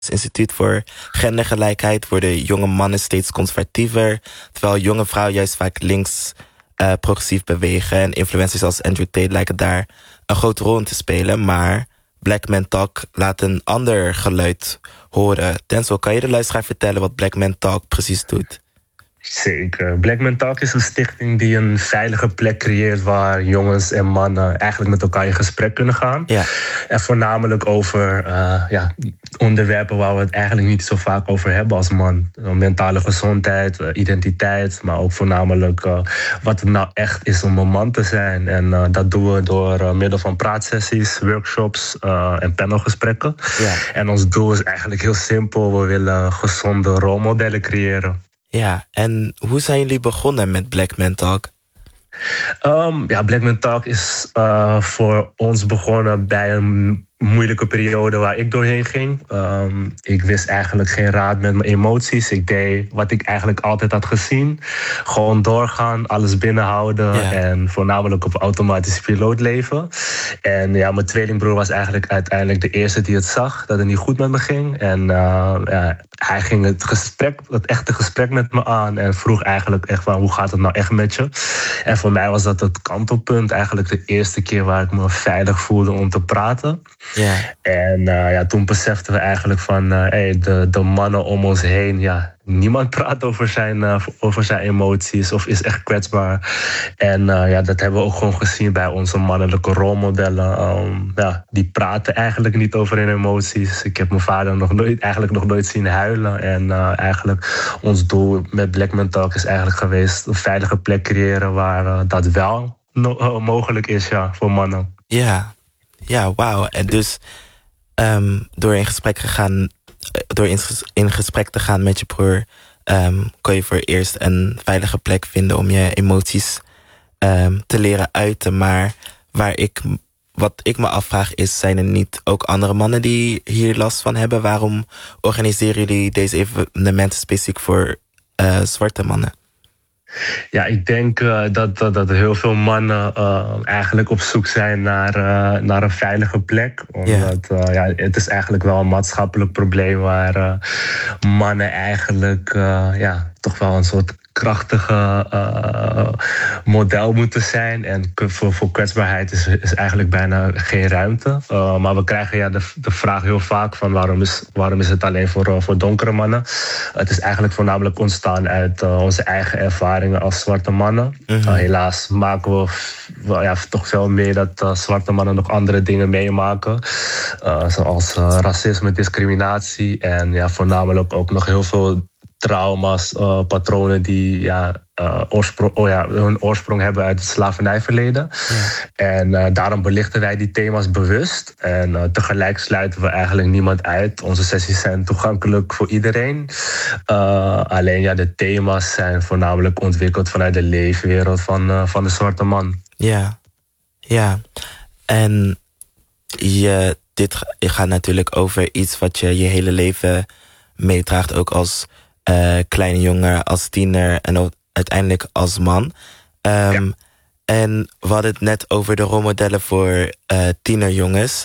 Instituut voor Gendergelijkheid worden jonge mannen steeds conservatiever, terwijl jonge vrouwen juist vaak links progressief bewegen. En influencers als Andrew Tate lijken daar een grote rol in te spelen. Maar Black Men Talk laat een ander geluid horen. Denzel, kan je de luisteraar vertellen wat Black Men Talk precies doet? Zeker. Black Men Talk is een stichting die een veilige plek creëert waar jongens en mannen eigenlijk met elkaar in gesprek kunnen gaan. Ja. En voornamelijk over onderwerpen waar we het eigenlijk niet zo vaak over hebben als man. Mentale gezondheid, identiteit, maar ook voornamelijk wat het nou echt is om een man te zijn. En dat doen we door middel van praatsessies, workshops en panelgesprekken. Ja. En ons doel is eigenlijk heel simpel. We willen gezonde rolmodellen creëren. Ja, en hoe zijn jullie begonnen met Black Men Talk? Black Men Talk is voor ons begonnen bij een moeilijke periode waar ik doorheen ging. Ik wist eigenlijk geen raad met mijn emoties. Ik deed wat ik eigenlijk altijd had gezien. Gewoon doorgaan, alles binnenhouden en voornamelijk op automatisch piloot leven. En ja, mijn tweelingbroer was eigenlijk uiteindelijk de eerste die het zag, dat het niet goed met me ging. En hij ging het echte gesprek met me aan en vroeg eigenlijk echt van hoe gaat het nou echt met je? En voor mij was dat het kantelpunt, eigenlijk de eerste keer waar ik me veilig voelde om te praten. Ja. En toen beseften we eigenlijk van de mannen om ons heen, niemand praat over zijn emoties of is echt kwetsbaar. En dat hebben we ook gewoon gezien bij onze mannelijke rolmodellen. Die praten eigenlijk niet over hun emoties. Ik heb mijn vader nog nooit zien huilen. En eigenlijk ons doel met Black Men Talk is eigenlijk geweest een veilige plek creëren waar dat wel mogelijk is voor mannen. Ja, wauw. En dus door in gesprek te gaan met je broer, kon je voor eerst een veilige plek vinden om je emoties te leren uiten. Maar wat ik me afvraag is, zijn er niet ook andere mannen die hier last van hebben? Waarom organiseren jullie deze evenementen specifiek voor zwarte mannen? Ja, ik denk dat heel veel mannen eigenlijk op zoek zijn naar een veilige plek. Omdat het is eigenlijk wel een maatschappelijk probleem waar mannen eigenlijk toch wel een soort krachtige model moeten zijn. En voor kwetsbaarheid is eigenlijk bijna geen ruimte. Maar we krijgen de vraag heel vaak van waarom is het alleen voor donkere mannen? Het is eigenlijk voornamelijk ontstaan uit onze eigen ervaringen als zwarte mannen. Mm-hmm. Helaas maken we toch veel meer dat zwarte mannen nog andere dingen meemaken. Zoals racisme, discriminatie en voornamelijk ook nog heel veel trauma's, patronen die hun oorsprong hebben uit het slavernijverleden. Ja. En daarom belichten wij die thema's bewust. En tegelijk sluiten we eigenlijk niemand uit. Onze sessies zijn toegankelijk voor iedereen. Alleen de thema's zijn voornamelijk ontwikkeld vanuit de leefwereld van de zwarte man. Ja. En dit gaat natuurlijk over iets wat je hele leven meedraagt, ook als kleine jongen, als tiener en ook uiteindelijk als man. En we hadden het net over de rolmodellen voor tienerjongens.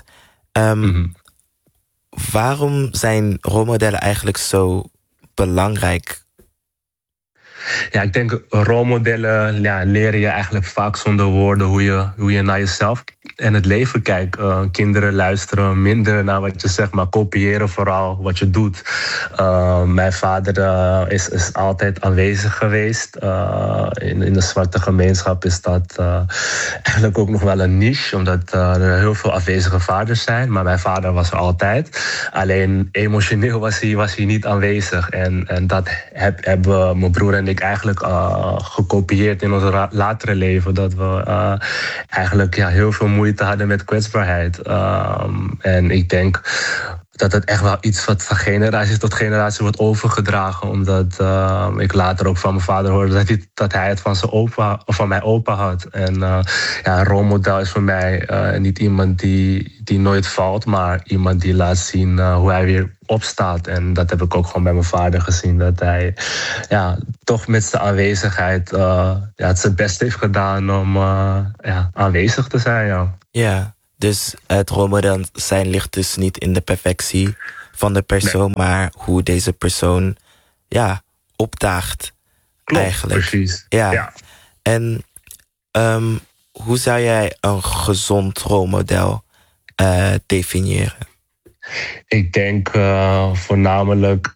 Waarom zijn rolmodellen eigenlijk zo belangrijk? Ja, ik denk rolmodellen leren je eigenlijk vaak zonder woorden hoe je naar jezelf en het leven kijkt. Kinderen luisteren minder naar wat je zegt, maar kopiëren vooral wat je doet. Mijn vader is altijd aanwezig geweest. In de zwarte gemeenschap is dat eigenlijk ook nog wel een niche, omdat er heel veel afwezige vaders zijn. Maar mijn vader was er altijd. Alleen emotioneel was hij niet aanwezig. En dat hebben we, mijn broer en ik, eigenlijk gekopieerd in ons latere leven. Dat we eigenlijk heel veel moeite hadden met kwetsbaarheid. En ik denk dat het echt wel iets wat van generatie tot generatie wordt overgedragen. Omdat ik later ook van mijn vader hoorde dat hij het van zijn opa of van mijn opa had. En een rolmodel is voor mij niet iemand die nooit valt, maar iemand die laat zien hoe hij weer opstaat. En dat heb ik ook gewoon bij mijn vader gezien. Dat hij toch met zijn aanwezigheid het zijn best heeft gedaan om aanwezig te zijn. Ja, dus het rolmodel zijn ligt dus niet in de perfectie van de persoon, maar hoe deze persoon opdaagt. Klopt, eigenlijk. Precies. Ja. En hoe zou jij een gezond rolmodel definiëren? Ik denk voornamelijk,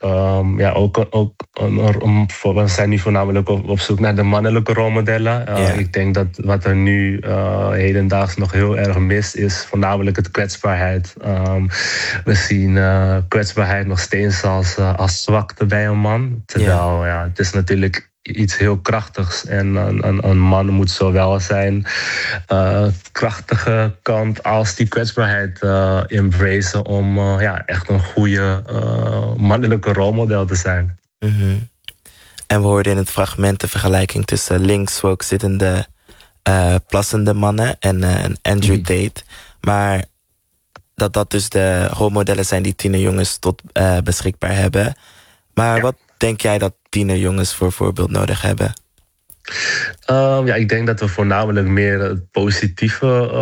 we zijn nu voornamelijk op zoek naar de mannelijke rolmodellen. Ik denk dat wat er nu hedendaags nog heel erg mist, is voornamelijk het kwetsbaarheid. We zien kwetsbaarheid nog steeds als zwakte bij een man. Terwijl het is natuurlijk iets heel krachtigs. En een man moet zowel zijn krachtige kant als die kwetsbaarheid embracen om echt een goede mannelijke rolmodel te zijn. Mm-hmm. En we hoorden in het fragment de vergelijking tussen links ook zittende plassende mannen en Andrew Tate. Maar dat dus de rolmodellen zijn die tienerjongens beschikbaar hebben. Maar wat denk jij dat tienerjongens voor voorbeeld nodig hebben? Ik denk dat we voornamelijk meer positieve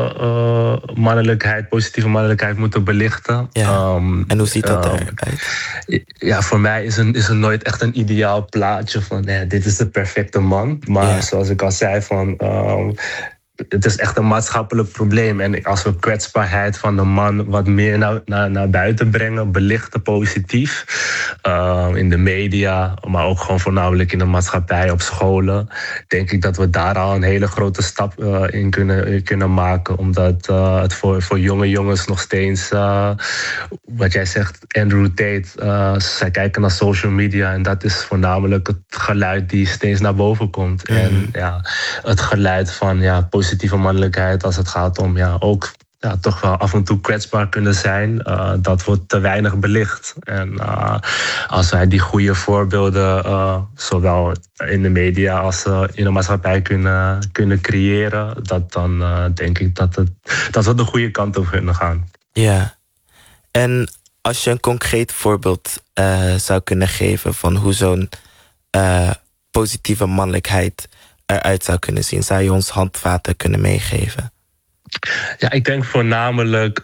mannelijkheid moeten belichten. Ja. En hoe ziet dat eruit? Ja, voor mij is er nooit echt een ideaal plaatje van dit is de perfecte man. Maar zoals ik al zei, het is echt een maatschappelijk probleem. En als we kwetsbaarheid van de man wat meer naar buiten brengen, belichten positief, in de media, maar ook gewoon voornamelijk in de maatschappij, op scholen, denk ik dat we daar al een hele grote stap in kunnen maken. Omdat het voor jonge jongens nog steeds, wat jij zegt, Andrew Tate, zij kijken naar social media en dat is voornamelijk het geluid die steeds naar boven komt. En het geluid van positieve mannelijkheid als het gaat om ook toch wel af en toe kwetsbaar kunnen zijn, dat wordt te weinig belicht. En als wij die goede voorbeelden zowel in de media als in de maatschappij kunnen creëren, dan denk ik dat we de goede kant op kunnen gaan. Ja. En als je een concreet voorbeeld zou kunnen geven van hoe zo'n positieve mannelijkheid eruit zou kunnen zien, zou je ons handvaten kunnen meegeven? Ja, ik denk voornamelijk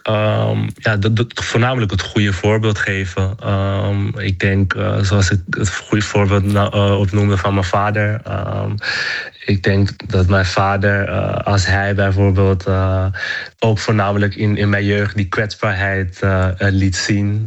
het goede voorbeeld geven. Ik denk, zoals ik het goede voorbeeld opnoemde van mijn vader. Ik denk dat mijn vader, als hij bijvoorbeeld ook voornamelijk in mijn jeugd die kwetsbaarheid liet zien.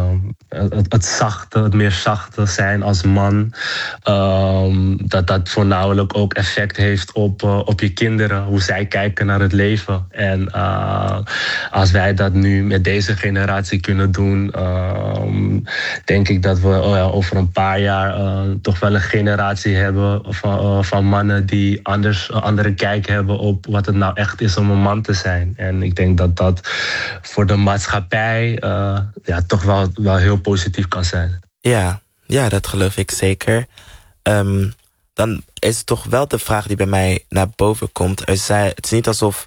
Het meer zachte zijn als man. Dat voornamelijk ook effect heeft op je kinderen. Hoe zij kijken naar het leven. En als wij dat nu met deze generatie kunnen doen, denk ik dat we over een paar jaar toch wel een generatie hebben van mannen die andere kijk hebben op wat het nou echt is om een man te zijn. En ik denk dat dat voor de maatschappij toch wel heel positief kan zijn. Ja, dat geloof ik zeker. Dan is het toch wel de vraag die bij mij naar boven komt. Het is niet alsof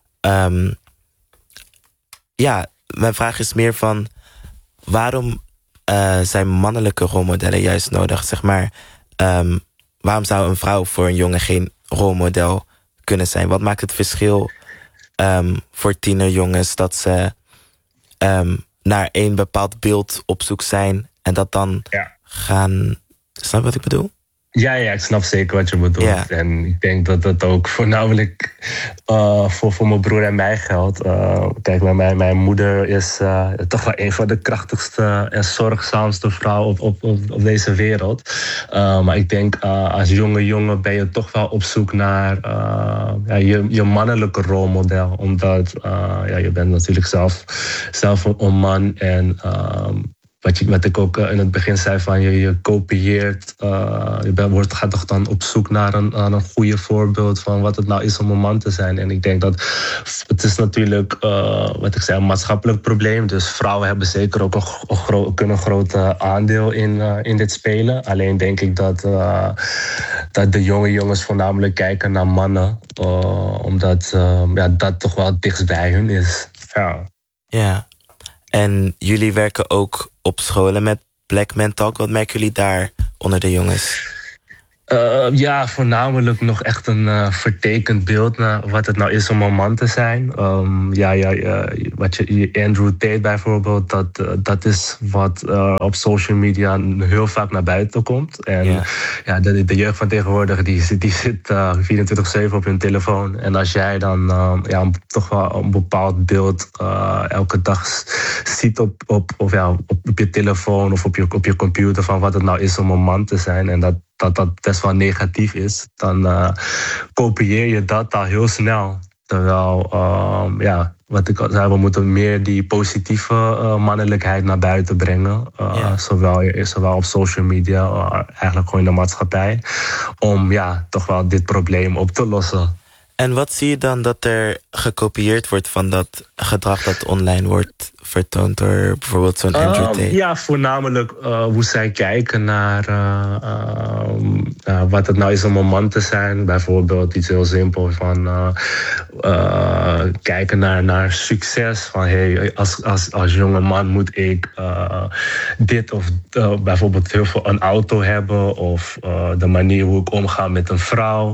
mijn vraag is meer van waarom zijn mannelijke rolmodellen juist nodig? Zeg maar, waarom zou een vrouw voor een jongen geen rolmodel kunnen zijn? Wat maakt het verschil voor tienerjongens dat ze naar een bepaald beeld op zoek zijn en dat dan gaan... Snap je wat ik bedoel? Ja, ik snap zeker wat je bedoelt. Ja. En ik denk dat dat ook voornamelijk voor mijn broer en mij geldt. Kijk, mijn moeder is toch wel een van de krachtigste en zorgzaamste vrouwen op deze wereld. Maar ik denk, als jonge jongen ben je toch wel op zoek naar je mannelijke rolmodel. Omdat je bent natuurlijk zelf een man en... Wat ik ook in het begin zei, van je kopieert, gaat toch dan op zoek naar een goede voorbeeld van wat het nou is om een man te zijn. En ik denk dat het is natuurlijk, wat ik zei, een maatschappelijk probleem. Dus vrouwen hebben zeker ook een groot aandeel in dit spelen. Alleen denk ik dat de jonge jongens voornamelijk kijken naar mannen, omdat dat toch wel het dichtst bij hun is. Ja. En jullie werken ook op scholen met Black Men Talk. Wat merken jullie daar onder de jongens? Ja, voornamelijk nog echt een vertekend beeld naar wat het nou is om een man te zijn. Wat Andrew Tate bijvoorbeeld, dat is wat op social media heel vaak naar buiten komt. En de jeugd van tegenwoordig die zit 24/7 op hun telefoon. En als jij dan toch wel een bepaald beeld elke dag ziet op je telefoon of op je computer van wat het nou is om een man te zijn en dat best wel negatief is, dan kopieer je dat al heel snel. Terwijl, wat ik al zei, we moeten meer die positieve mannelijkheid naar buiten brengen. Zowel op social media, eigenlijk gewoon in de maatschappij. Om toch wel dit probleem op te lossen. En wat zie je dan dat er gekopieerd wordt van dat gedrag dat online wordt vertoond door bijvoorbeeld zo'n Andrew Tate? Ja, voornamelijk hoe zij kijken naar wat het nou is om een man te zijn. Bijvoorbeeld iets heel simpel van kijken naar succes. Van hey, als jonge man moet ik dit of bijvoorbeeld heel veel een auto hebben. Of de manier hoe ik omga met een vrouw.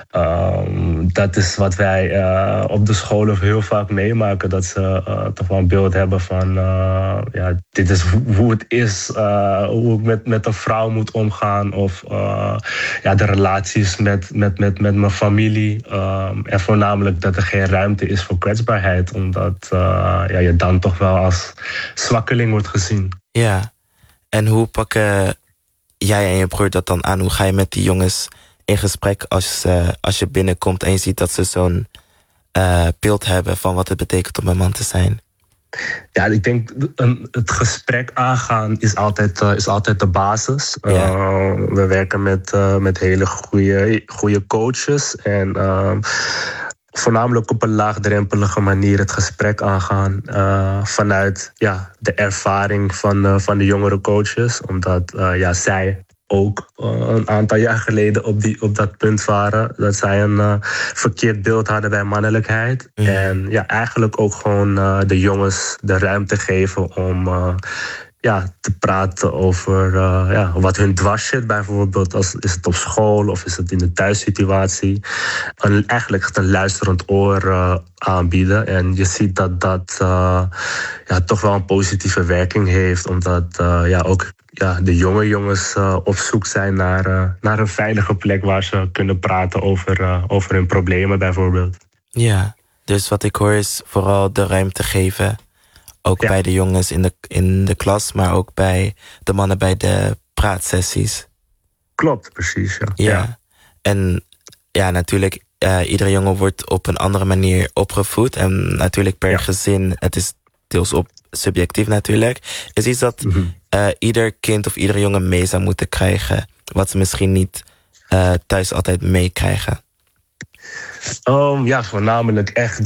Dat is wat wij op de scholen heel vaak meemaken. Dat ze toch wel een beeld hebben van dit is hoe het is, hoe ik met een vrouw moet omgaan of de relaties met mijn familie en voornamelijk dat er geen ruimte is voor kwetsbaarheid, omdat je dan toch wel als zwakkeling wordt gezien. Ja, en hoe pakken jij en je broer dat dan aan? Hoe ga je met die jongens in gesprek als je binnenkomt en je ziet dat ze zo'n beeld hebben van wat het betekent om een man te zijn? Ja, ik denk het gesprek aangaan is altijd de basis. Ja. We werken met hele goede coaches en voornamelijk op een laagdrempelige manier het gesprek aangaan vanuit de ervaring van de jongere coaches, omdat zij ook een aantal jaar geleden op dat punt waren. Dat zij een verkeerd beeld hadden bij mannelijkheid. Mm. En eigenlijk ook gewoon de jongens de ruimte geven om te praten over wat hun dwars zit. Bijvoorbeeld, is het op school of is het in de thuissituatie. En eigenlijk een luisterend oor aanbieden. En je ziet dat toch wel een positieve werking heeft. Omdat ook de jonge jongens op zoek zijn naar een veilige plek waar ze kunnen praten over hun problemen bijvoorbeeld. Ja, dus wat ik hoor is vooral de ruimte geven. Ook bij de jongens in de klas, maar ook bij de mannen bij de praatsessies. Klopt, precies. Ja. En natuurlijk, iedere jongen wordt op een andere manier opgevoed. En natuurlijk per gezin, het is deels subjectief natuurlijk. Is iets dat ieder kind of iedere jongen mee zou moeten krijgen. Wat ze misschien niet thuis altijd meekrijgen. Voornamelijk echt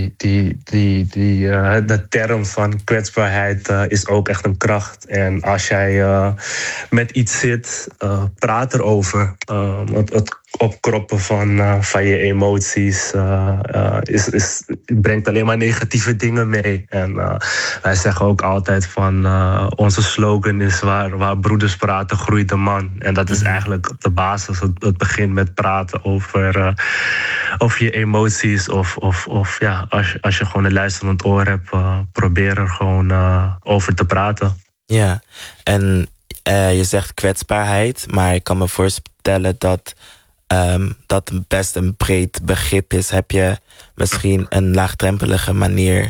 de term van kwetsbaarheid is ook echt een kracht. En als jij met iets zit, praat erover. Het opkroppen van je emoties brengt alleen maar negatieve dingen mee. En wij zeggen ook altijd van onze slogan is waar broeders praten groeit de man. En dat is eigenlijk op de basis. Het begint met praten over je emoties of als je gewoon een luisterend oor hebt, probeer er gewoon over te praten. Ja, en je zegt kwetsbaarheid, maar ik kan me voorstellen dat dat best een breed begrip is. Heb je misschien een laagdrempelige manier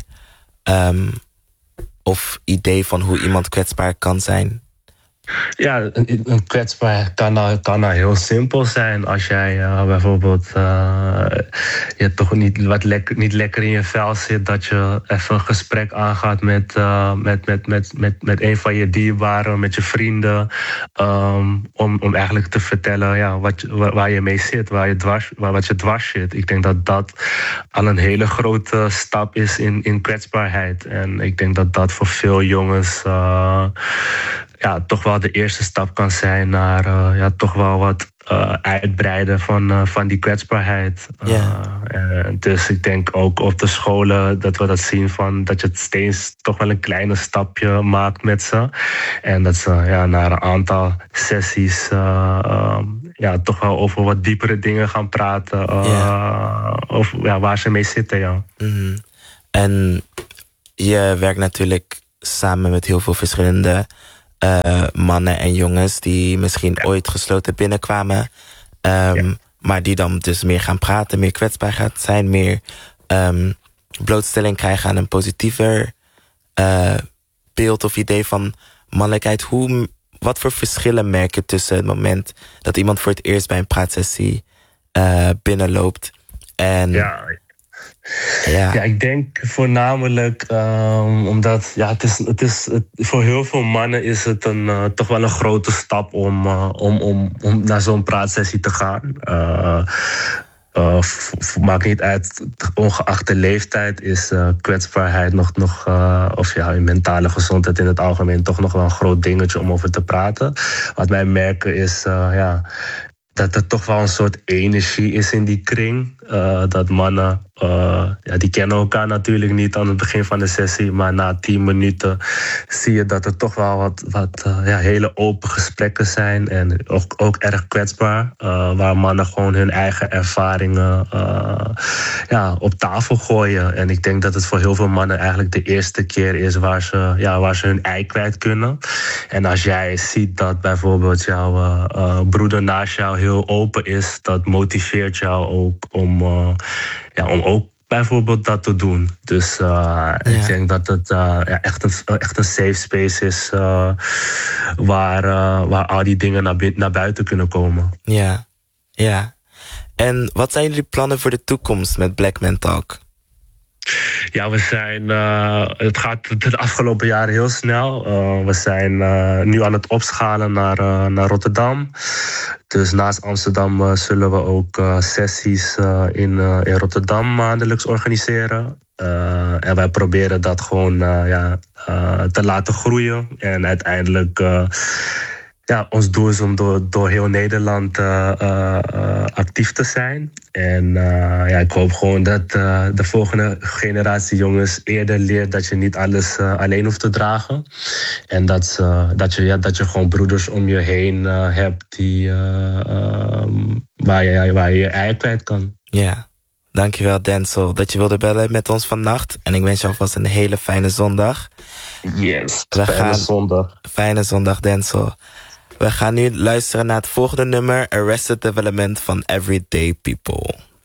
of idee van hoe iemand kwetsbaar kan zijn? Ja, een kwetsbaar kan nou heel simpel zijn. Als jij bijvoorbeeld je toch niet lekker in je vel zit, dat je even een gesprek aangaat met een van je dierbaren, met je vrienden, om eigenlijk te vertellen waar je mee zit, wat je dwars zit. Ik denk dat al een hele grote stap is in kwetsbaarheid. En ik denk dat voor veel jongens ja, toch wel de eerste stap kan zijn naar ja, toch wel wat uitbreiden van die kwetsbaarheid. Dus ik denk ook op de scholen dat we dat zien van dat je het steeds toch wel een kleine stapje maakt met ze. En dat ze ja, naar een aantal sessies ja, toch wel over wat diepere dingen gaan praten. Over ja, waar ze mee zitten. Ja. Mm-hmm. En je werkt natuurlijk samen met heel veel verschillende mannen en jongens die misschien ooit gesloten binnenkwamen. Maar die dan dus meer gaan praten, meer kwetsbaar gaan zijn, meer blootstelling krijgen aan een positiever beeld of idee van mannelijkheid. Wat voor verschillen merk je tussen het moment dat iemand voor het eerst bij een praatsessie binnenloopt en... Ja, ik denk voornamelijk omdat ja, het is voor heel veel mannen is het toch wel een grote stap om naar zo'n praatsessie te gaan. Maakt niet uit, ongeacht de leeftijd is kwetsbaarheid nog of ja, mentale gezondheid in het algemeen toch nog wel een groot dingetje om over te praten. Wat wij merken is ja, dat er toch wel een soort energie is in die kring. Dat mannen, ja, die kennen elkaar natuurlijk niet aan het begin van de sessie, maar na 10 minuten zie je dat er toch wel wat ja, hele open gesprekken zijn en ook erg kwetsbaar. Waar mannen gewoon hun eigen ervaringen ja, op tafel gooien. En ik denk dat het voor heel veel mannen eigenlijk de eerste keer is waar ze hun ei kwijt kunnen. En als jij ziet dat bijvoorbeeld jouw broeder naast jou heel open is, dat motiveert jou ook om ook bijvoorbeeld dat te doen. Dus ik denk dat het ja, echt een safe space is waar al die dingen naar buiten kunnen komen. Ja, ja. En wat zijn jullie plannen voor de toekomst met Black Men Talk? Ja, we zijn... het gaat de afgelopen jaren heel snel. We zijn nu aan het opschalen naar Rotterdam. Dus naast Amsterdam zullen we ook sessies in Rotterdam maandelijks organiseren. En wij proberen dat gewoon te laten groeien. En uiteindelijk... ja, ons doel is om door heel Nederland actief te zijn. En ja, ik hoop gewoon dat de volgende generatie jongens eerder leert dat je niet alles alleen hoeft te dragen. En dat je gewoon broeders om je heen hebt die, waar je je ei kwijt kan. Ja, dankjewel Denzel dat je wilde bellen met ons vannacht. En ik wens je alvast een hele fijne zondag. Yes, zondag. Fijne zondag Denzel. We gaan nu luisteren naar het volgende nummer, Arrested Development van Everyday People.